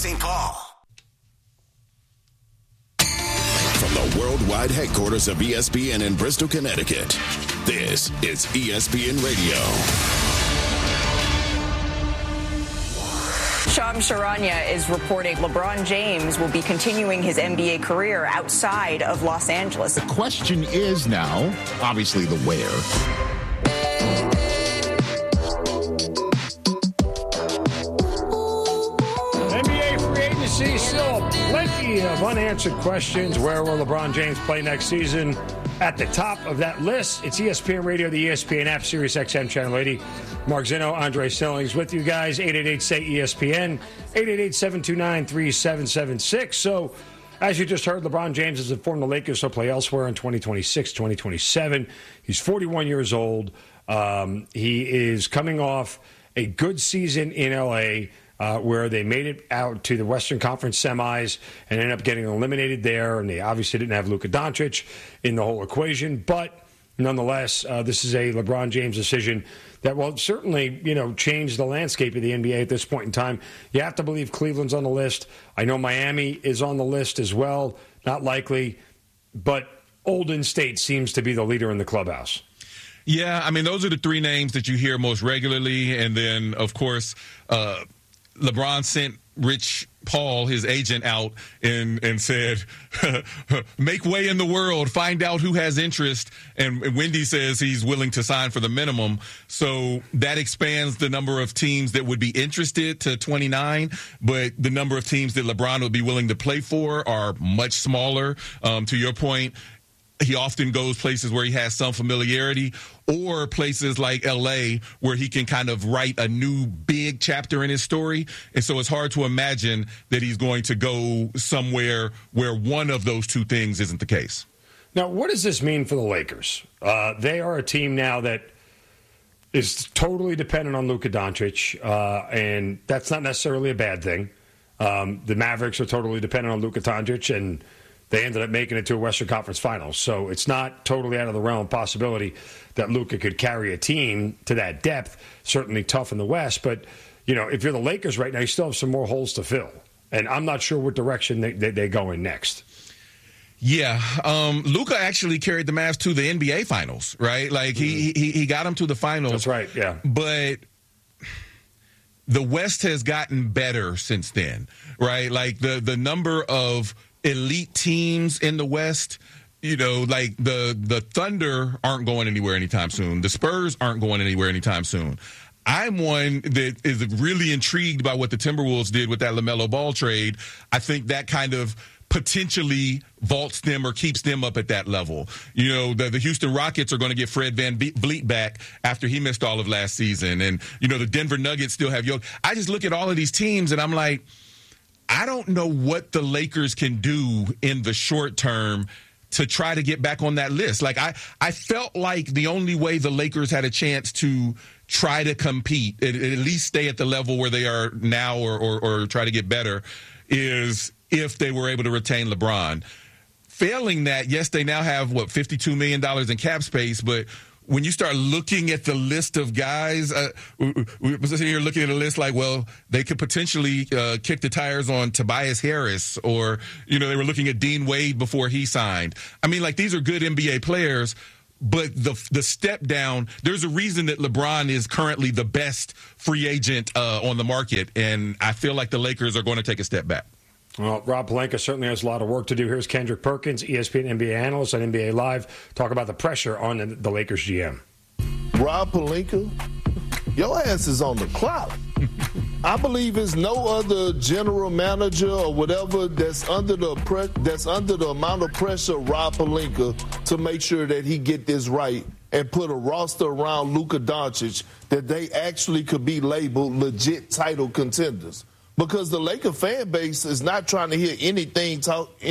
St. Paul. From the worldwide headquarters of ESPN in Bristol, Connecticut, this is ESPN Radio. Shams Charania is reporting LeBron James will be continuing his NBA career outside of Los Angeles. The question is now, obviously, the where. NBA free agency, still plenty of unanswered questions. Where will LeBron James play next season? At the top of that list, it's ESPN Radio, the ESPN app, Sirius XM Channel 80. Mark Zinno, Andre Stillings with you guys. 888-SAY-ESPN, 888-729-3776. So, as you just heard, LeBron James has informed the Lakers he'll play elsewhere in 2026, 2027. He's 41 years old. He is coming off a good season in L.A., where they made it out to the Western Conference semis and ended up getting eliminated there. And they obviously didn't have Luka Doncic in the whole equation. But nonetheless, this is a LeBron James decision that will certainly, change the landscape of the NBA at this point in time. You have to believe Cleveland's on the list. I know Miami is on the list as well. Not likely. But Golden State seems to be the leader in the clubhouse. Yeah, I mean, those are the three names that you hear most regularly. And then, of course, LeBron sent Rich Paul, his agent, out and said, make way in the world, find out who has interest. And Wendy says he's willing to sign for the minimum. So that expands the number of teams that would be interested to 29. But the number of teams that LeBron would be willing to play for are much smaller. To your point, he often goes places where he has some familiarity, or places like L.A. where he can kind of write a new big chapter in his story. And so it's hard to imagine that he's going to go somewhere where one of those two things isn't the case. Now, what does this mean for the Lakers? They are a team now that is totally dependent on Luka Doncic, and that's not necessarily a bad thing. The Mavericks are totally dependent on Luka Doncic, and they ended up making it to a Western Conference Finals. So it's not totally out of the realm of possibility that Luka could carry a team to that depth. Certainly tough in the West. But, if you're the Lakers right now, you still have some more holes to fill. And I'm not sure what direction they go in next. Yeah. Luka actually carried the Mavs to the NBA Finals, right? Like, he got them to the Finals. That's right, yeah. But the West has gotten better since then, right? Like, the number of elite teams in the West, like the Thunder aren't going anywhere anytime soon. The Spurs aren't going anywhere anytime soon. I'm one that is really intrigued by what the Timberwolves did with that LaMelo Ball trade. I think that kind of potentially vaults them or keeps them up at that level. The Houston Rockets are going to get Fred VanVleet back after he missed all of last season. And, the Denver Nuggets still have Jokic. I just look at all of these teams and I'm like, I don't know what the Lakers can do in the short term to try to get back on that list. Like, I felt like the only way the Lakers had a chance to try to compete, at least stay at the level where they are now or try to get better, is if they were able to retain LeBron. Failing that, yes, they now have, $52 million in cap space, but when you start looking at the list of guys, we're sitting here looking at a list like, well, they could potentially kick the tires on Tobias Harris, or, they were looking at Dean Wade before he signed. I mean, like, these are good NBA players, but the step down, there's a reason that LeBron is currently the best free agent on the market, and I feel like the Lakers are going to take a step back. Well, Rob Pelinka certainly has a lot of work to do. Here's Kendrick Perkins, ESPN NBA analyst on NBA Live, talk about the pressure on the Lakers GM. Rob Pelinka, your ass is on the clock. I believe there's no other general manager or whatever that's under the amount of pressure Rob Pelinka to make sure that he get this right and put a roster around Luka Doncic that they actually could be labeled legit title contenders. Because the Laker fan base is not trying to hear anything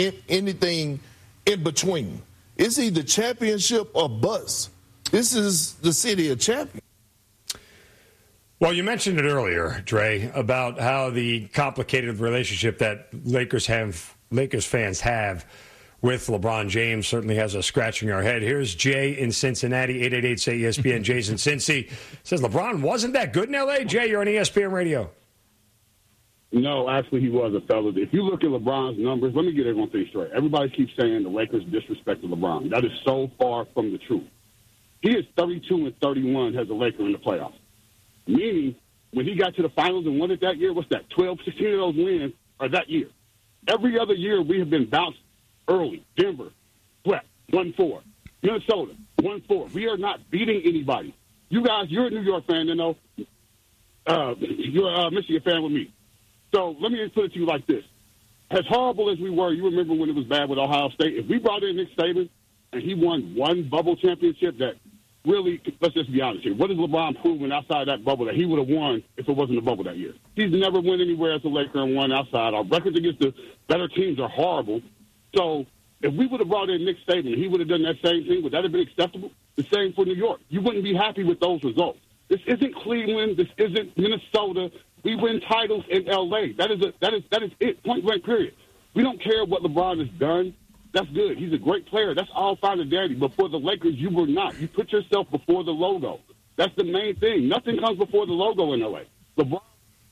in between. It's either championship or bust. This is the city of champions. Well, you mentioned it earlier, Dre, about how the complicated relationship that Lakers fans have with LeBron James certainly has us scratching our head. Here's Jay in Cincinnati, 888-SAY-ESPN. Jason Cincy says LeBron wasn't that good in L.A. Jay, you're on ESPN Radio. No, actually, he was a fellow. If you look at LeBron's numbers, let me get everyone thing straight. Everybody keeps saying the Lakers disrespected LeBron. That is so far from the truth. He is 32-31 as a Laker in the playoffs. Meaning, when he got to the finals and won it that year, what's that, 12, 16 of those wins are that year. Every other year, we have been bounced early. Denver, swept, 1-4. Minnesota, 1-4. We are not beating anybody. You guys, you're a New York fan, you know. You're a Michigan fan with me. So let me just put it to you like this. As horrible as we were, you remember when it was bad with Ohio State? If we brought in Nick Saban and he won one bubble championship that really, let's just be honest here, what has LeBron proven outside that bubble that he would have won if it wasn't a bubble that year? He's never won anywhere as a Laker and won outside. Our records against the better teams are horrible. So if we would have brought in Nick Saban and he would have done that same thing, would that have been acceptable? The same for New York. You wouldn't be happy with those results. This isn't Cleveland. This isn't Minnesota. We win titles in L.A. That is it, point blank, period. We don't care what LeBron has done. That's good. He's a great player. That's all fine and dandy. But for the Lakers, you were not. You put yourself before the logo. That's the main thing. Nothing comes before the logo in L.A. LeBron.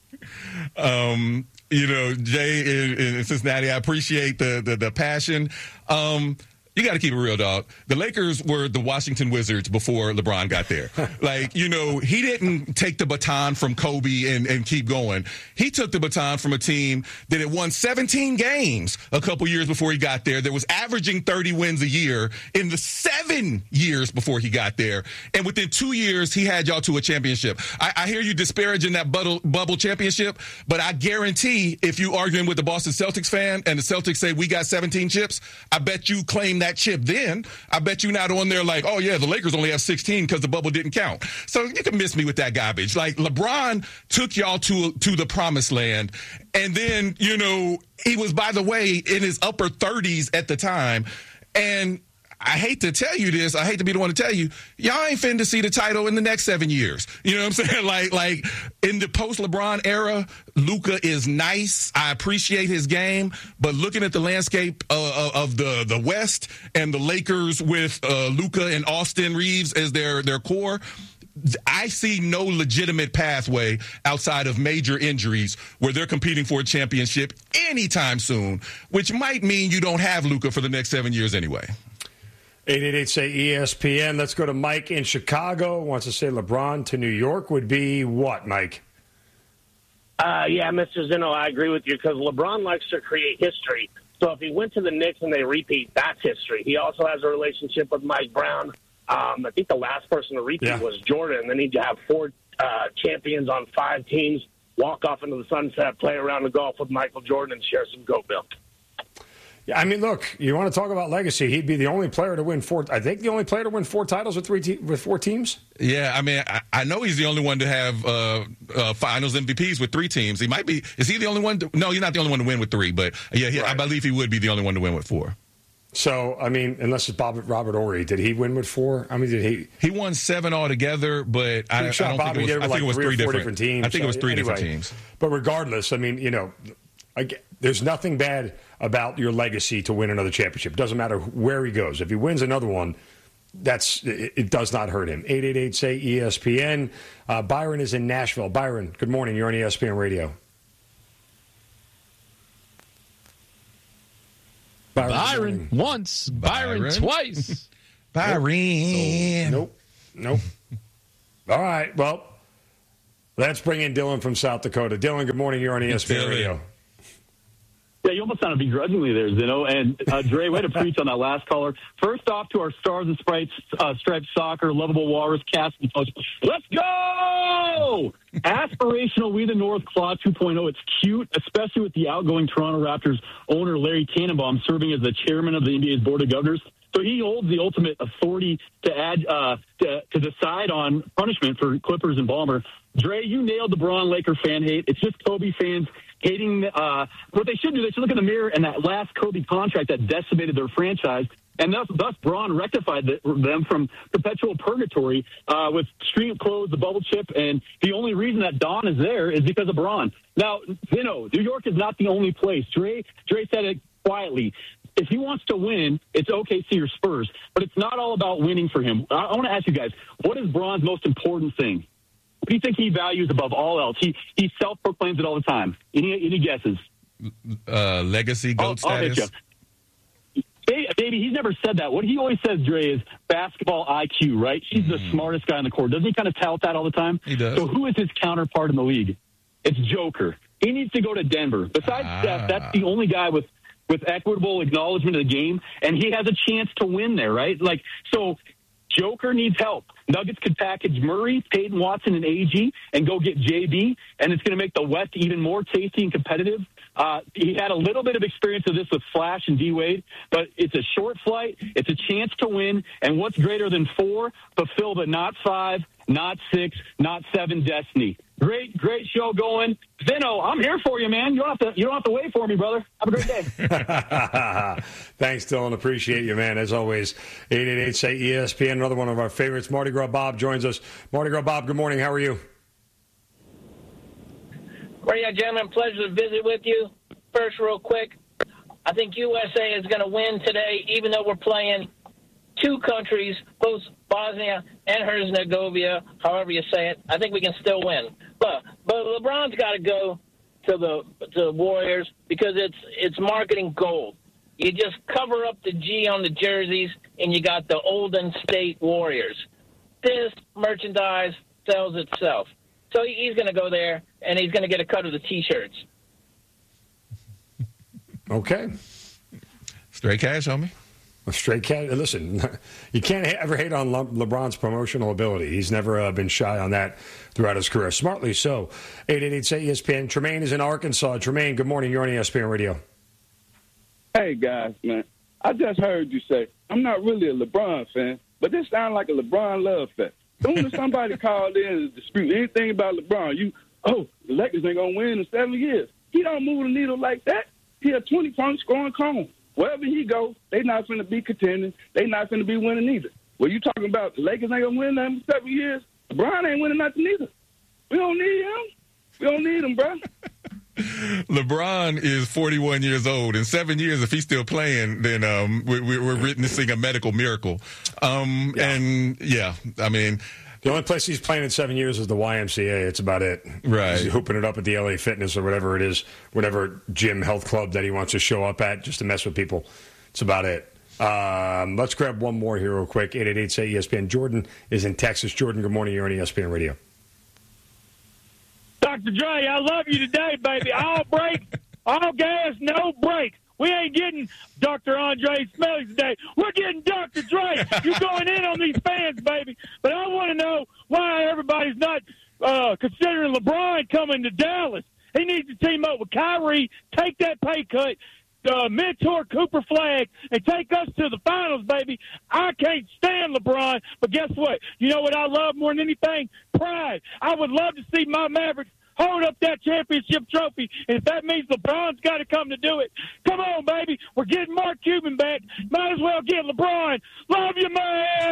Jay in Cincinnati, I appreciate the passion. You got to keep it real, dog. The Lakers were the Washington Wizards before LeBron got there. He didn't take the baton from Kobe and keep going. He took the baton from a team that had won 17 games a couple years before he got there, that was averaging 30 wins a year in the 7 years before he got there. And within 2 years, he had y'all to a championship. I hear you disparaging that bubble championship, but I guarantee if you arguing with the Boston Celtics fan and the Celtics say we got 17 chips, I bet you claim that chip then. I bet you not on there like, oh yeah, the Lakers only have 16 because the bubble didn't count. So you can miss me with that garbage. Like, LeBron took y'all to the promised land, and then, he was, by the way, in his upper 30s at the time. And I hate to tell you this, I hate to be the one to tell you, y'all ain't finna see the title in the next 7 years. You know what I'm saying? Like in the post-LeBron era, Luka is nice. I appreciate his game. But looking at the landscape of the West and the Lakers with Luka and Austin Reeves as their core, I see no legitimate pathway outside of major injuries where they're competing for a championship anytime soon, which might mean you don't have Luka for the next 7 years anyway. 888-SAY-ESPN. Let's go to Mike in Chicago. Wants to say LeBron to New York would be what, Mike? Yeah, Mr. Zinno, I agree with you because LeBron likes to create history. So if he went to the Knicks and they repeat, that's history. He also has a relationship with Mike Brown. I think the last person to repeat was Jordan. Then he'd have 4 champions on 5 teams, walk off into the sunset, play around the golf with Michael Jordan, and share some goat milk. Yeah, I mean, look, you want to talk about legacy. He'd be the only player to win 4. I think the only player to win 4 titles with 4 teams. Yeah, I mean, I know he's the only one to have finals MVPs with 3 teams. He might be. Is he the only one? No, he's not the only one to win with 3. But, yeah, right. I believe he would be the only one to win with 4. So, I mean, unless it's Robert Horry. Did he win with 4? I mean, did he? He won 7 altogether, but I don't think it was. I think it was 3 different teams. I think it was 3 different teams. But regardless, I mean, there's nothing bad about your legacy to win another championship. Doesn't matter where he goes. If he wins another one, it does not hurt him. 888-SAY-ESPN. Byron is in Nashville. Byron, good morning. You're on ESPN Radio. Byron once, Byron twice. Byron. Nope. All right, well, let's bring in Dylan from South Dakota. Dylan, good morning. You're on ESPN Radio. Yeah, you almost sounded begrudgingly there, Zinno. And Dre, way to preach on that last caller. First off, to our Stars and Stripes Soccer, Lovable Walrus cast and coach. Let's go! Aspirational We the North Claw 2.0. It's cute, especially with the outgoing Toronto Raptors owner Larry Tannenbaum serving as the chairman of the NBA's Board of Governors. So he holds the ultimate authority to add to decide on punishment for Clippers and Ballmer. Dre, you nailed the Braun Laker fan hate. It's just Kobe fans hating. What they should do, they should look in the mirror and that last Kobe contract that decimated their franchise. And thus Braun rectified them from perpetual purgatory with stream clothes, the bubble chip. And the only reason that Don is there is because of Braun. Now, New York is not the only place. Dre said it quietly. If he wants to win, it's OKC or Spurs. But it's not all about winning for him. I want to ask you guys, what is Braun's most important thing? What do you think he values above all else? He self-proclaims it all the time. Any guesses? Legacy GOAT status. Baby, he's never said that. What he always says, Dre, is basketball IQ, right? He's the smartest guy on the court. Doesn't he kind of tout that all the time? He does. So who is his counterpart in the league? It's Joker. He needs to go to Denver. Besides Steph, that's the only guy with equitable acknowledgement of the game, and he has a chance to win there, right? Like, so Joker needs help. Nuggets could package Murray, Peyton Watson, and AG and go get JB, and it's going to make the West even more tasty and competitive. He had a little bit of experience of this with Flash and D-Wade, but it's a short flight. It's a chance to win, and what's greater than 4? Fulfill the not 5, not 6, not 7 destiny. Great show going. Zeno, I'm here for you, man. You don't have to wait for me, brother. Have a great day. Thanks, Dylan. Appreciate you, man. As always, 888-SAY-ESPN, another one of our favorites. Mardi Gras Bob joins us. Mardi Gras Bob, good morning. How are you? Well, yeah, gentlemen, pleasure to visit with you. First, real quick, I think USA is going to win today, even though we're playing two countries, both Bosnia and Herzegovina, however you say it. I think we can still win. But LeBron's got to go to the Warriors because it's marketing gold. You just cover up the G on the jerseys, and you got the Golden State Warriors. This merchandise sells itself. So he's going to go there, and he's going to get a cut of the T-shirts. Okay. Straight cash, homie. Straight cash. Listen, you can't ever hate on LeBron's promotional ability. He's never been shy on that throughout his career. Smartly so. 888-SAY-ESPN. Tremaine is in Arkansas. Tremaine, good morning. You're on ESPN Radio. Hey, guys, man. I just heard you say, I'm not really a LeBron fan, but this sounds like a LeBron love fest. Soon as somebody called in and dispute anything about LeBron, the Lakers ain't going to win in 7 years. He don't move the needle like that. He a 20-point scoring cone. Wherever he go, they not going to be contending. They not going to be winning either. Well, you talking about the Lakers ain't going to win them in 7 years? LeBron ain't winning nothing either. We don't need him. We don't need him, bro. LeBron is 41 years old. In 7 years, if he's still playing, then we're witnessing a medical miracle. And, yeah, I mean... The only place he's playing in 7 years is the YMCA. It's about it. Right. He's hooping it up at the LA Fitness or whatever it is, whatever gym, health club that he wants to show up at just to mess with people. It's about it. Let's grab one more here real quick. 888-SAY-ESPN. Jordan is in Texas. Jordan, good morning. You're on ESPN Radio. Dr. Dre, I love you today, baby. All brakes, all gas, no brakes. We ain't getting Dr. Andre Smelly today. We're getting Dr. Dre. You're going in on these fans, baby. But I want to know why everybody's not considering LeBron coming to Dallas. He needs to team up with Kyrie, take that pay cut, mentor Cooper Flagg, and take us to the finals, baby. I can't stand LeBron, but guess what? You know what I love more than anything? Pride. I would love to see my Mavericks hold up that championship trophy. And if that means LeBron's got to come to do it, come on, baby. We're getting Mark Cuban back. Might as well get LeBron. Love you, man.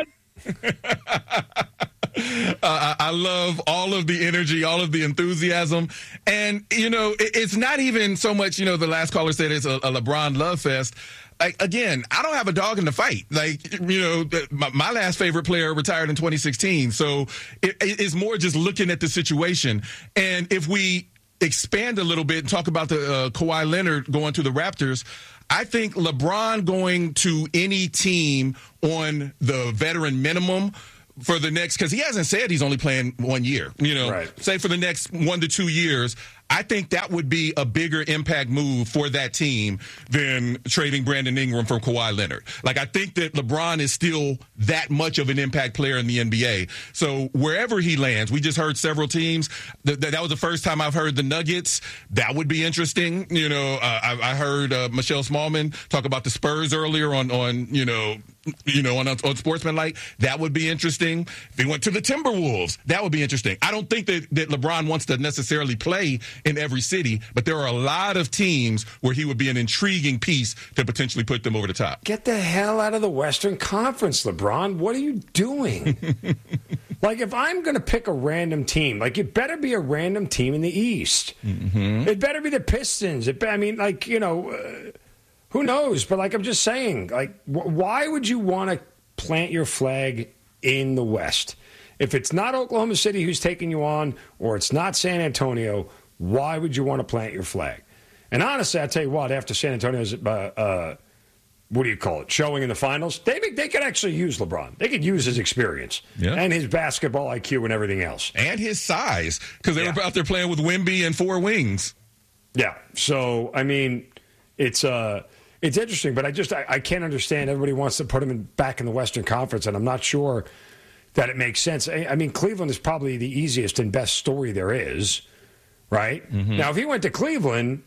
I love all of the energy, all of the enthusiasm. And, it's not even so much, the last caller said it's a LeBron love fest. Like, again, I don't have a dog in the fight. Like, my last favorite player retired in 2016. So it's more just looking at the situation. And if we expand a little bit and talk about the Kawhi Leonard going to the Raptors, I think LeBron going to any team on the veteran minimum for the next, because he hasn't said he's only playing 1 year, right. Say for the next 1 to 2 years, I think that would be a bigger impact move for that team than trading Brandon Ingram from Kawhi Leonard. Like, I think that LeBron is still that much of an impact player in the NBA. So wherever he lands, we just heard several teams. That was the first time I've heard the Nuggets. That would be interesting. I heard Michelle Smallman talk about the Spurs earlier on Sportsmanlike. That would be interesting. If he went to the Timberwolves, that would be interesting. I don't think that LeBron wants to necessarily play in every city, but there are a lot of teams where he would be an intriguing piece to potentially put them over the top. Get the hell out of the Western Conference, LeBron. What are you doing? Like, if I'm going to pick a random team, like, it better be a random team in the East. Mm-hmm. It better be the Pistons. Who knows? But, like, I'm just saying, like, why would you want to plant your flag in the West? If it's not Oklahoma City who's taking you on, or it's not San Antonio, why would you want to plant your flag? And honestly, I tell you what, after San Antonio's, showing in the finals, they could actually use LeBron. They could use his experience and his basketball IQ and everything else. And his size, because they were out there playing with Wemby and four wings. Yeah. So, I mean, it's interesting, but I can't understand. Everybody wants to put him back in the Western Conference, and I'm not sure that it makes sense. I mean, Cleveland is probably the easiest and best story there is, right? Mm-hmm. Now, if he went to Cleveland,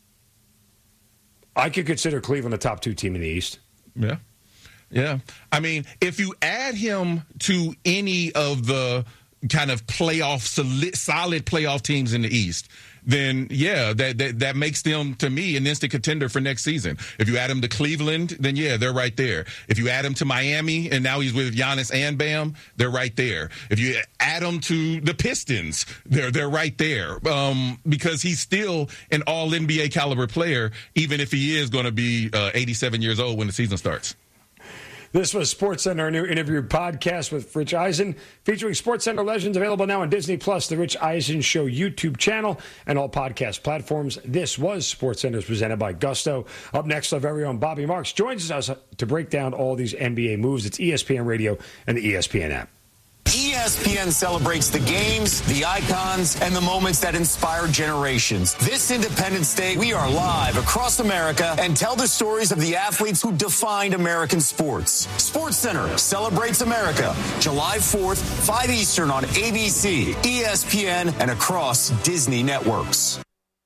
I could consider Cleveland a top 2 team in the East. Yeah. Yeah. I mean, if you add him to any of the kind of solid playoff teams in the East, then, that makes them, to me, an instant contender for next season. If you add him to Cleveland, then, they're right there. If you add him to Miami, and now he's with Giannis and Bam, they're right there. If you add him to the Pistons, they're right there. Because he's still an all-NBA caliber player, even if he is going to be 87 years old when the season starts. This was SportsCenter, our new interview podcast with Rich Eisen, featuring SportsCenter legends, available now on Disney+, the Rich Eisen Show YouTube channel, and all podcast platforms. This was SportsCenter, presented by Gusto. Up next, our very own Bobby Marks joins us to break down all these NBA moves. It's ESPN Radio and the ESPN app. ESPN celebrates the games, the icons, and the moments that inspire generations. This Independence Day, we are live across America and tell the stories of the athletes who defined American sports. SportsCenter celebrates America, July 4th, 5 Eastern on ABC, ESPN, and across Disney networks.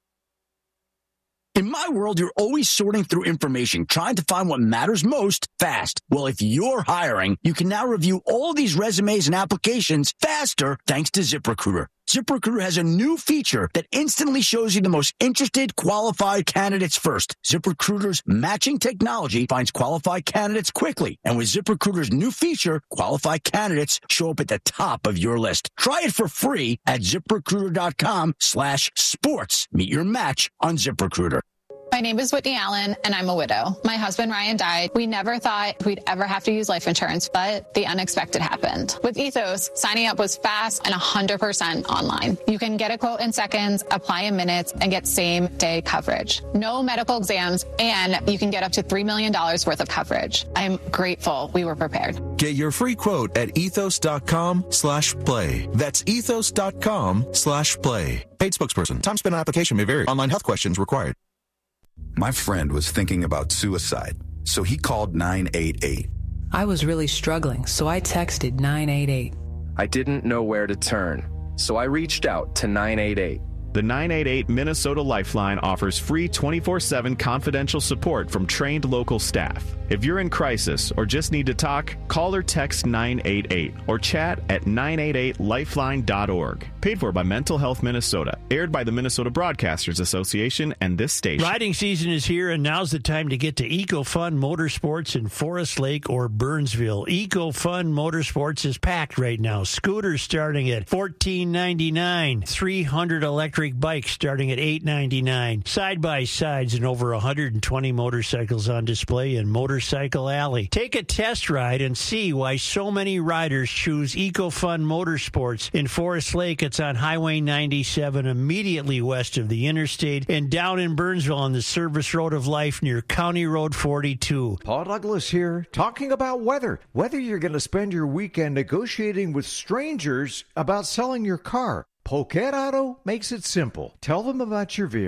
In my world, you're always sorting through information, trying to find what matters most fast. Well, if you're hiring, you can now review all these resumes and applications faster thanks to ZipRecruiter. ZipRecruiter has a new feature that instantly shows you the most interested, qualified candidates first. ZipRecruiter's matching technology finds qualified candidates quickly. And with ZipRecruiter's new feature, qualified candidates show up at the top of your list. Try it for free at ZipRecruiter.com/sports. Meet your match on ZipRecruiter. My name is Whitney Allen, and I'm a widow. My husband, Ryan, died. We never thought we'd ever have to use life insurance, but the unexpected happened. With Ethos, signing up was fast and 100% online. You can get a quote in seconds, apply in minutes, and get same-day coverage. No medical exams, and you can get up to $3 million worth of coverage. I'm grateful we were prepared. Get your free quote at ethos.com/play. That's ethos.com/play. Paid spokesperson. Time spent on application may vary. Online health questions required. My friend was thinking about suicide, so he called 988. I was really struggling, so I texted 988. I didn't know where to turn, so I reached out to 988. The 988 Minnesota Lifeline offers free 24/7 confidential support from trained local staff. If you're in crisis or just need to talk, call or text 988 or chat at 988lifeline.org. Paid for by Mental Health Minnesota. Aired by the Minnesota Broadcasters Association and this station. Riding season is here, and now's the time to get to EcoFun Motorsports in Forest Lake or Burnsville. EcoFun Motorsports is packed right now. Scooters starting at $14.99. 300 electric bikes starting at $8.99. Side-by-sides and over 120 motorcycles on display in Motorcycle Alley. Take a test ride and see why so many riders choose EcoFun Motorsports. In Forest Lake, it's on Highway 97, immediately west of the interstate, and down in Burnsville on the Service Road of Life near County Road 42. Paul Douglas here, talking about weather. Whether you're going to spend your weekend negotiating with strangers about selling your car, Poquet Auto makes it simple. Tell them about your vehicle.